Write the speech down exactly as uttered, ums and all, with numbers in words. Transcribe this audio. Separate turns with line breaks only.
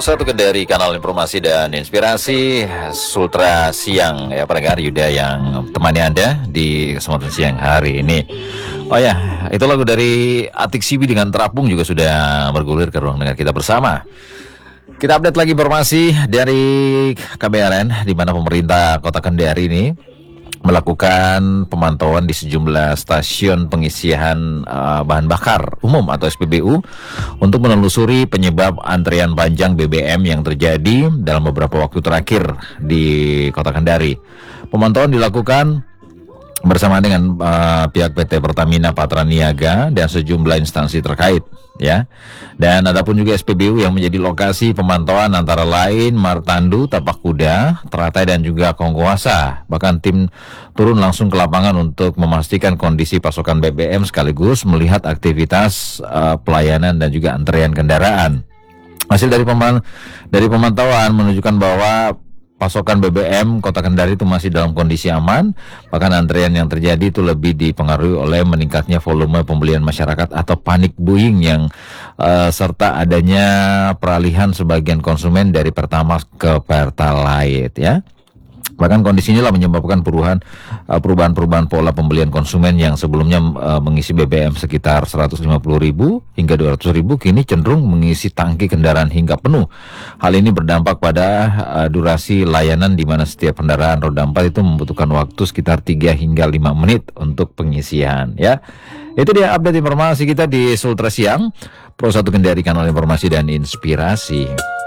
satu dari kanal informasi dan inspirasi Sultra Siang ya pendengar Yuda yang temani Anda di kesempatan siang hari ini. Oh ya, itu lagu dari Atik Sibi dengan Terapung juga sudah bergulir ke ruang dengar kita bersama. Kita update lagi informasi dari K B R N di mana pemerintah Kota Kendari ini melakukan pemantauan di sejumlah stasiun pengisian uh, bahan bakar umum atau S P B U untuk menelusuri penyebab antrian panjang B B M yang terjadi dalam beberapa waktu terakhir di Kota Kendari. Pemantauan dilakukan bersama dengan uh, pihak P T Pertamina Patraniaga dan sejumlah instansi terkait ya. Dan adapun juga S P B U yang menjadi lokasi pemantauan antara lain Martandu, Tapak Kuda, Teratai dan juga Kongkoasa. Bahkan tim turun langsung ke lapangan untuk memastikan kondisi pasokan B B M sekaligus melihat aktivitas uh, pelayanan dan juga antrean kendaraan. Hasil dari peman dari pemantauan menunjukkan bahwa pasokan B B M Kota Kendari itu masih dalam kondisi aman, bahkan antrean yang terjadi itu lebih dipengaruhi oleh meningkatnya volume pembelian masyarakat atau panic buying yang uh, serta adanya peralihan sebagian konsumen dari Pertamax ke Pertalite ya. Bahkan kondisi inilah menyebabkan perubahan uh, perubahan-perubahan pola pembelian konsumen yang sebelumnya uh, mengisi B B M sekitar seratus lima puluh ribu hingga dua ratus ribu kini cenderung mengisi tangki kendaraan hingga penuh. Hal ini berdampak pada uh, durasi layanan di mana setiap kendaraan roda empat itu membutuhkan waktu sekitar tiga hingga lima menit untuk pengisian ya. Itu dia update informasi kita di Sultra Siang, Pro satu Kendari kanal informasi dan inspirasi.